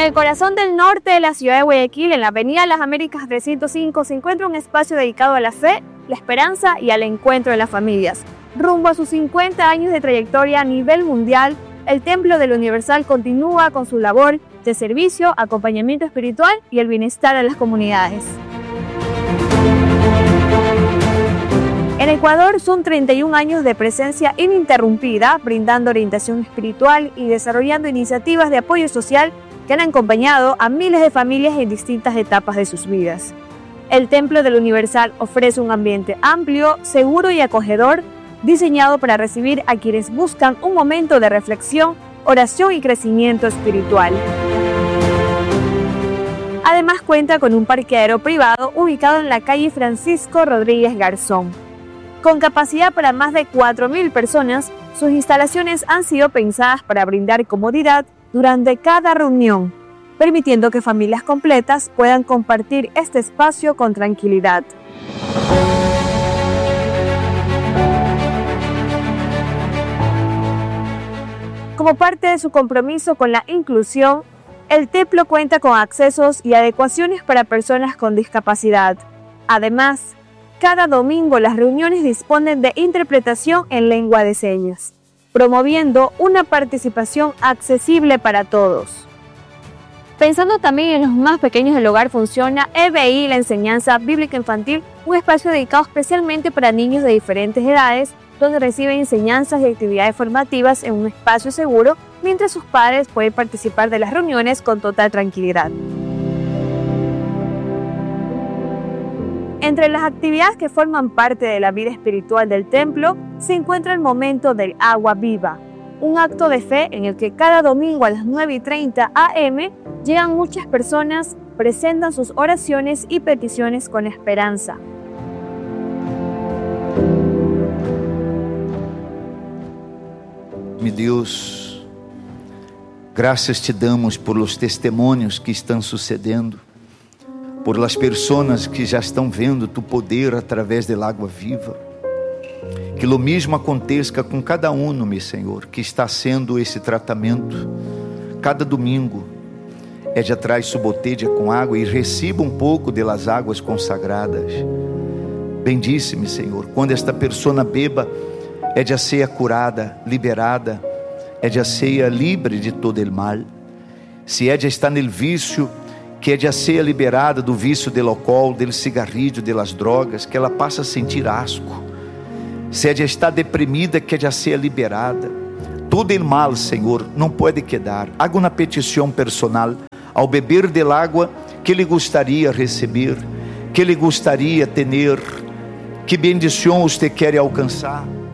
el corazón del norte de la ciudad de Guayaquil, en la avenida Las Américas 305, se encuentra un espacio dedicado a la fe, la esperanza y al encuentro de las familias. Rumbo a sus 50 años de trayectoria a nivel mundial, el Templo del Universal continúa con su labor de servicio, acompañamiento espiritual y el bienestar de las comunidades. En Ecuador son 31 años de presencia ininterrumpida, brindando orientación espiritual y desarrollando iniciativas de apoyo social que han acompañado a miles de familias en distintas etapas de sus vidas. El Templo del Universal ofrece un ambiente amplio, seguro y acogedor, diseñado para recibir a quienes buscan un momento de reflexión, oración y crecimiento espiritual. Además cuenta con un parqueadero privado ubicado en la calle Francisco Rodríguez Garzón. Con capacidad para más de 4.000 personas, sus instalaciones han sido pensadas para brindar comodidad durante cada reunión, permitiendo que familias completas puedan compartir este espacio con tranquilidad. Como parte de su compromiso con la inclusión, el templo cuenta con accesos y adecuaciones para personas con discapacidad. Además, cada domingo las reuniones disponen de interpretación en lengua de señas, promoviendo una participación accesible para todos. Pensando también en los más pequeños del hogar, funciona EBI, la enseñanza bíblica infantil, un espacio dedicado especialmente para niños de diferentes edades, donde reciben enseñanzas y actividades formativas en un espacio seguro, mientras sus padres pueden participar de las reuniones con total tranquilidad. Entre las actividades que forman parte de la vida espiritual del templo se encuentra el momento del agua viva, un acto de fe en el que cada domingo a las 9:30 am llegan muchas personas, presentan sus oraciones y peticiones con esperanza. Mi Deus, graças te damos por los testemunhos que estão sucedendo, por las personas que já estão vendo tu poder através da água viva. Que lo mesmo aconteça com cada um, meu Senhor, que está sendo esse tratamento. Cada domingo, ella traz sua botella com água e receba um pouco das águas consagradas. Bendice-me, Senhor, quando esta pessoa beba, ella seja curada, liberada, ella seja livre de todo o mal. Se ella está no vício, que ella seja liberada do vício do álcool, do cigarrillo, das drogas, que ela passe a sentir asco. Se ella está deprimida, que ella seja liberada. Todo o mal, Senhor, não pode quedar. Haga uma petição personal ao beber del água que ele gostaria receber, que ele gostaria ter. Que bendição você quer alcançar?